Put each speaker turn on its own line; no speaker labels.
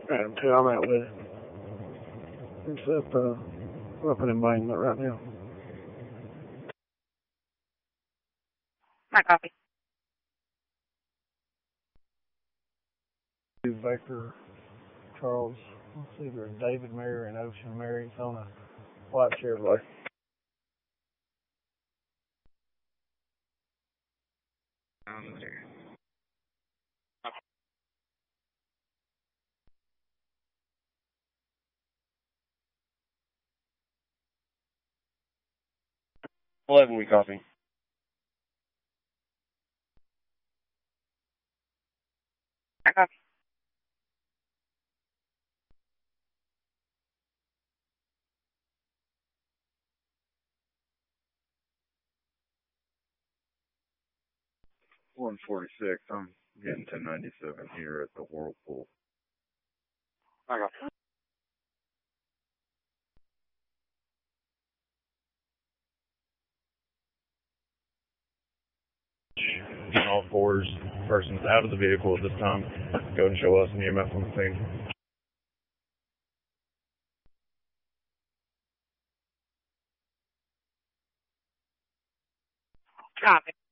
Adam 2, I'm out with it. It's up in embankment right now.
My copy.
Vector Charles, let's see, there's David Mary and Ocean Mary. It's on a white Chevrolet.
There.
11, we copy.
I copy.
One 46. I'm getting 1097 here at the Whirlpool.
I copy.
On all fours, person's out of the vehicle at this time. Go and show us an EMF on the scene.
Copy.